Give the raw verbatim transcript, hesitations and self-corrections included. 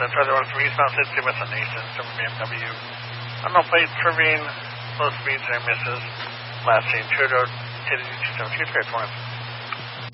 Then further on from eastbound sixty west on Nathan, from B M W. Unknown plate, Trevine, low speeds, and misses. Last seen, Tudor, T D two seven two, three one.